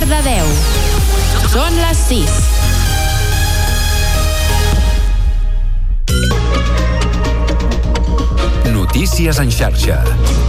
Cardedeu. Són les 6. Notícies en xarxa.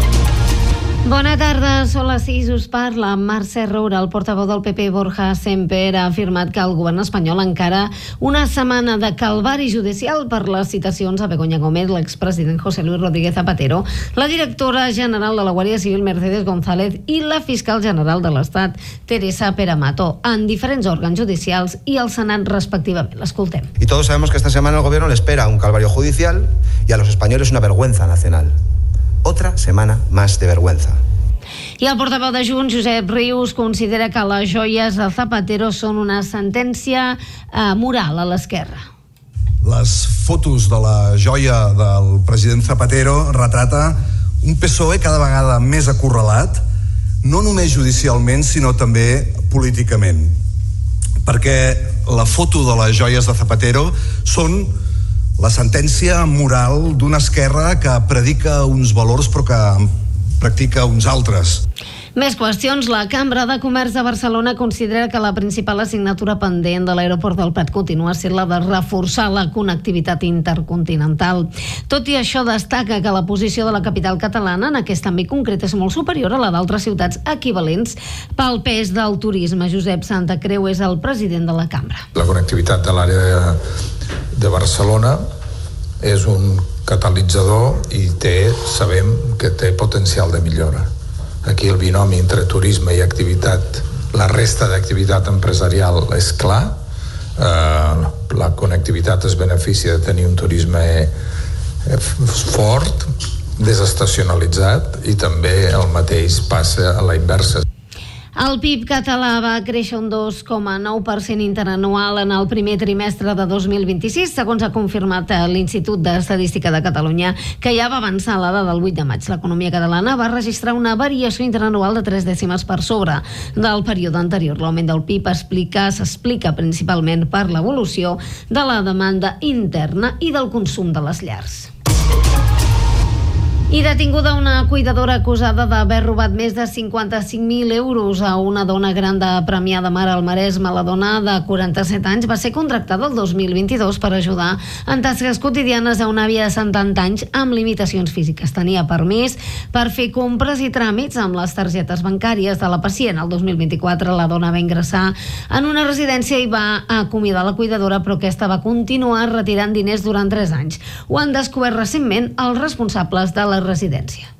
Bona tarda, són les 6, us parla Mercè Roura. El portaveu del PP, Borja Semper, ha afirmat que el govern espanyol encara una setmana de calvari judicial per les citacions a Begoña Gómez, l'expresident José Luis Rodríguez Zapatero, la directora general de la Guàrdia Civil, Mercedes González, i la fiscal general de l'Estat, Teresa Peramato, en diferents òrgans judicials i al Senat respectivament. L'escoltem. Y todos sabemos que esta semana el gobierno le espera un calvario judicial y a los españoles una vergüenza nacional. Otra semana más de vergüenza. I el portaveu de Junts, Josep Rius, considera que les joies de Zapatero són una sentència moral a l'esquerra. Les fotos de la joia del president Zapatero retrata un PSOE cada vegada més acorralat, no només judicialment, sinó també políticament. Perquè la foto de les joies de Zapatero són la sentència moral d'una esquerra que predica uns valors però que practica uns altres. Més qüestions. La Cambra de Comerç de Barcelona considera que la principal assignatura pendent de l'aeroport del Prat continua sent la de reforçar la connectivitat intercontinental. Tot i això, destaca que la posició de la capital catalana en aquest àmbit concret és molt superior a la d'altres ciutats equivalents pel pes del turisme. Josep Santacreu és el president de la Cambra. La connectivitat de l'àrea de Barcelona és un catalitzador i sabem que té potencial de millora. Aquí el binomi entre turisme i activitat, la resta d'activitat empresarial és clar. La connectivitat es beneficia de tenir un turisme fort, desestacionalitzat, i també el mateix passa a la inversa. El PIB català va créixer un 2,9% interanual en el primer trimestre de 2026, segons ha confirmat l'Institut d'Estadística de Catalunya, que ja va avançar a la data del 8 de maig. L'economia catalana va registrar una variació interanual de 3 dècimes per sobre del període anterior. L'augment del PIB s'explica principalment per l'evolució de la demanda interna i del consum de les llars. I detinguda una cuidadora acusada d'haver robat més de 55.000 euros a una dona gran de Premià de Mar al Maresme. La dona de 47 anys va ser contractada el 2022 per ajudar en tasques quotidianes a una àvia de 70 anys amb limitacions físiques. Tenia permís per fer compres i tràmits amb les targetes bancàries de la pacient. El 2024 la dona va ingressar en una residència i va acomiadar la cuidadora, però aquesta va continuar retirant diners durant 3 anys. Ho han descobert recentment els responsables de la residència.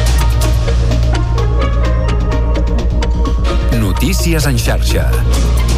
Notícies en xarxa.